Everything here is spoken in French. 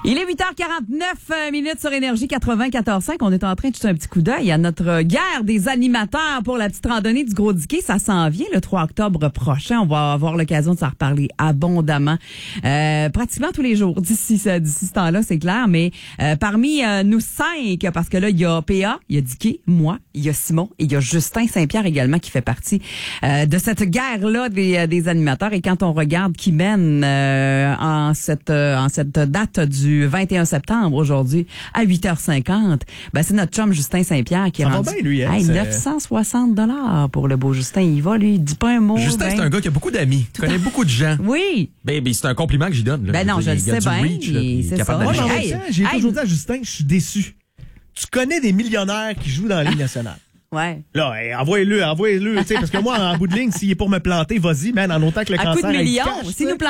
Il est 8h49 minutes sur Énergie 94.5. On est en train de jeter un petit coup d'œil à notre guerre des animateurs pour la petite randonnée du Gros Diquet. Ça s'en vient le 3 octobre prochain. On va avoir l'occasion de s'en reparler abondamment. Pratiquement tous les jours d'ici ce temps-là, c'est clair. Mais parmi nous 5, parce que là, il y a PA, il y a Diquet, moi, il y a Simon et il y a Justin Saint-Pierre également qui fait partie de cette guerre-là des animateurs. Et quand on regarde qui mène en cette date du 21 septembre aujourd'hui à 8h50, ben c'est notre chum Justin Saint-Pierre qui est rendu bien, lui, hein, 960 $ pour le beau Justin. Il va, lui, il dit pas un mot. Justin, c'est un gars qui a beaucoup d'amis. Il connaît beaucoup de gens. Oui. Ben, c'est un compliment que j'y donne. Là. Ben non, je le sais bien. C'est ça. Moi, j'ai toujours dit à Justin, je suis déçu. Tu connais des millionnaires qui jouent dans la Ligue nationale. Ouais. Là, envoyez-le, tu sais, parce que moi, en bout de ligne, s'il est pour me planter, vas-y, man, en autant que le à cancer. coup de millions. Si nous